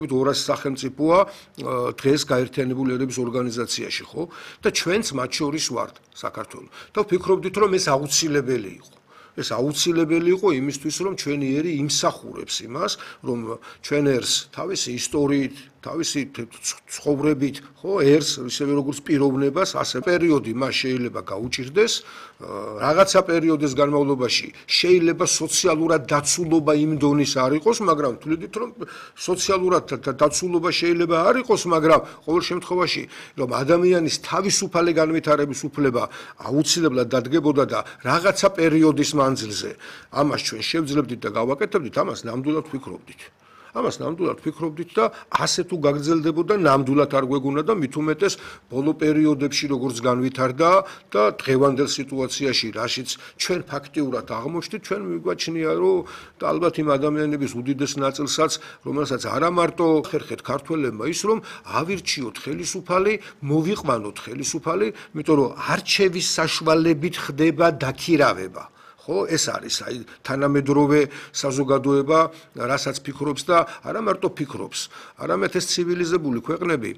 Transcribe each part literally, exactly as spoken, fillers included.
ორასი სახელმწიფოა დღეს გაერთიანებული ერების ორგანიზაციაში, ხო? და ჩვენც მათ შორის ვართ საქართველო. და ვფიქრობდით, რომ ეს აუცილებელი იყო. ეს აუცილებელი იყო იმისთვის, რომ ჩვენი ერი იმსახურებს იმას, რომ ჩვენ ერს თავისი ისტორიით, თავისი ცხოვრებით, ხო, ერს ისევე როგორც პიროვნებას, ასე პერიოდი მას შეიძლება გაუჭირდეს, რაღაცა პერიოდის განმავლობაში შეიძლება სოციალურად დაცულობა იმ დონის არ იყოს, მაგრამ თვლიდით, რომ სოციალურად დაცულობა შეიძლება არ იყოს, მაგრამ ყოველ შემთხვევაში, რომ ადამიანის თავისუფალი განვითარების უფლება აუცილებლად დადგებოდა და რაღაცა პერიოდის მანძილზე ამას ჩვენ შევძლებდით და გავაკეთებდით, ამას ნამდვილად ვფიქრობდით. ამას ნამდვილად ვფიქრობდით და ასე თუ გაგრძელდებოდა, ნამდვილად არ გვეგონა და მით უმეტეს ბოლო პერიოდებში როგორც განვითარდა და დღევანდელ სიტუაციაში, რაშიც ჩვენ ფაქტიურად აღმოჩნდით, ჩვენ მიგვაჩნია, რომ და ალბათ იმ ადამიანების უდიდეს ნაწილსაც, რომელსაც არა მარტო ხერხეთ ქართველებმა ის, რომ ავირჩიოთ ხელისუფალი, მოვიყვანოთ ხელისუფალი, იმიტომ რომ არჩევის საშუალებით ხდება დაქირავება. ხო, ეს არის აი თანამედროვე საზოგადოება, რასაც ფიქრობს და არა მარტო ფიქრობს, არამედ ეს ცივილიზებული ქვეყნები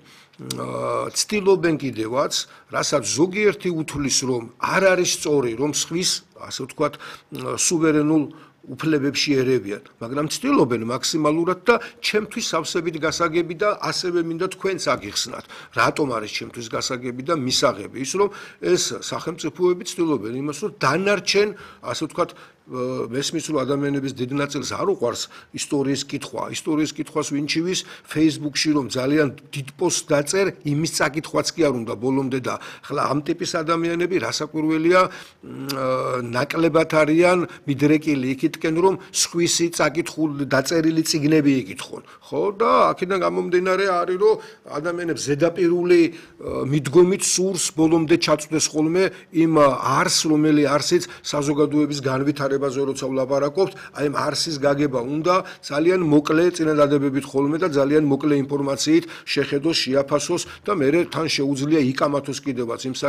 ცდილობენ კიდევაც, რასაც ზოგიერთი უთვლის, რომ არ არის სწორი, რომ სხვის, ასე ვთქვათ, სუვერენულ უფლებებში ერევიან, მაგრამ ცდილობენ მაქსიმალურად და ჩემთვის სავსებით გასაგები და ასევე მინდა თქვენც აგიხსნათ, რატომ არის ჩემთვის გასაგები და მისაღები ის, რომ ეს სახელმწიფოები ცდილობენ იმას, რომ დანარჩენ, ასე ვთქვათ, მესმის რომ ადამიანების დიდ ნაწილს არ უყვარს ისტორიის კითხვა, ისტორიის კითხვას ვინჩივის Facebook-ში რომ ძალიან დიდ პოსტს დაწერ, იმის წაკითხვაც კი არ უნდა ბოლომდე და ხლა ამ ტიპის ადამიანები რასაკვირველია ნაკლებად არიან მიდრეკილი იქითკენ რომ სხვისი წაკითხული დაწერილი წიგნები იკითხონ, ხო და აქედან გამომდინარე არის რომ ადამიანებს ზედაპირული მიდგომით სურს ბოლომდე ჩაწვდეს ხოლმე იმ არსს, რომელი არსიც საზოგადოების განვითარებას როცა ვლაპარაკობთ, აი ამ არსის გაგება უნდა ძალიან მოკლე წინადადებებით ხოლმე და ძალიან მოკლე ინფორმაციით შეხედოს, შეაფასოს და მერე თან შეუძლია იკამათოს კიდევაც იმ